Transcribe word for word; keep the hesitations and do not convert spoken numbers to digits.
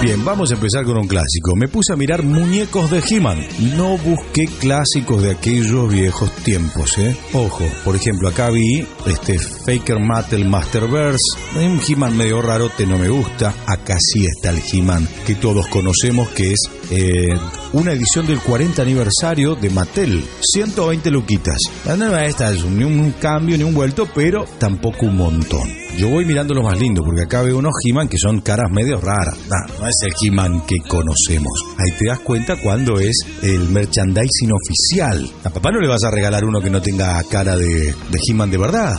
Bien, vamos a empezar con un clásico. Me puse a mirar muñecos de He-Man. No busqué clásicos de aquellos viejos tiempos, ¿eh? Ojo, por ejemplo, acá vi este Faker Mattel Masterverse. Un He-Man medio rarote, no me gusta. Acá sí está el He-Man que todos conocemos, que es eh, una edición del cuarenta aniversario de Mattel. ciento veinte luquitas. No, esta es ni un cambio ni un vuelto, pero tampoco un montón. Yo voy mirando lo más lindo, porque acá veo unos He-Man que son caras medio raras. No, no es el He-Man que conocemos. Ahí te das cuenta cuando es el merchandising oficial. A papá no le vas a regalar uno que no tenga cara de, de He-Man de verdad.